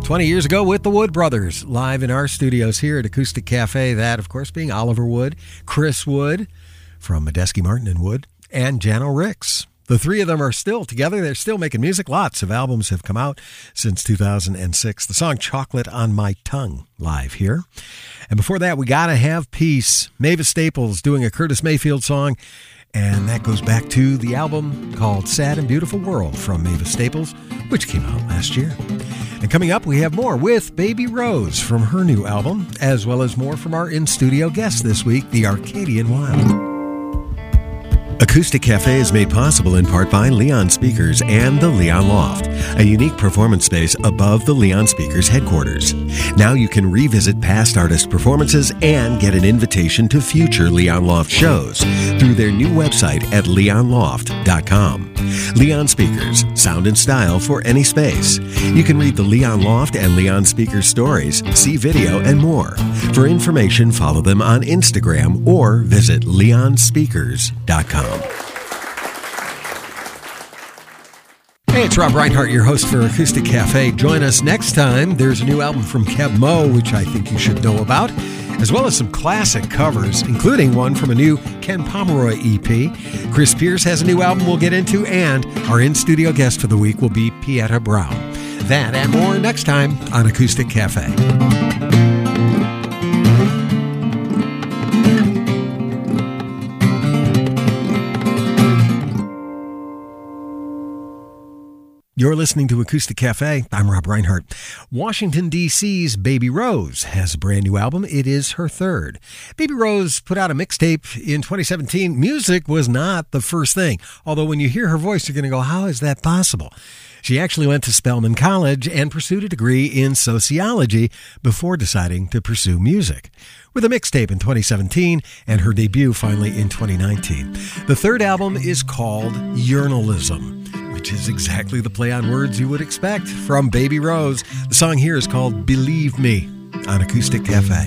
20 years ago with the Wood Brothers, live in our studios here at Acoustic Cafe. That, of course, being Oliver Wood, Chris Wood from Medeski Martin and Wood, and Jano Ricks. The three of them are still together. They're still making music. Lots of albums have come out since 2006. The song Chocolate on My Tongue, live here. And before that, We Gotta Have Peace. Mavis Staples doing a Curtis Mayfield song. And that goes back to the album called Sad and Beautiful World from Mavis Staples, which came out last year. And coming up, we have more with Baby Rose from her new album, as well as more from our in-studio guest this week, the Arcadian Wild. Acoustic Cafe is made possible in part by Leon Speakers and the Leon Loft, a unique performance space above the Leon Speakers headquarters. Now you can revisit past artist performances and get an invitation to future Leon Loft shows through their new website at leonloft.com. Leon Speakers, sound and style for any space. You can read the Leon Loft and Leon Speakers stories, see video, and more. For information, follow them on Instagram or visit leonspeakers.com. Hey, it's Rob Reinhardt, your host for Acoustic Cafe. Join us next time. There's a new album from Keb Mo, which I think you should know about, as well as some classic covers, including one from a new Ken Pomeroy EP. Chris Pierce has a new album we'll get into, and our in-studio guest for the week will be Pieta Brown. That and more next time on Acoustic Cafe. You're listening to Acoustic Cafe. I'm Rob Reinhardt. Washington, D.C.'s Baby Rose has a brand new album. It is her third. Baby Rose put out a mixtape in 2017. Music was not the first thing, although when you hear her voice, you're going to go, how is that possible? She actually went to Spelman College and pursued a degree in sociology before deciding to pursue music. With a mixtape in 2017 and her debut finally in 2019. The third album is called Yearnalism, which is exactly the play on words you would expect from Baby Rose. The song here is called Believe Me on Acoustic Cafe.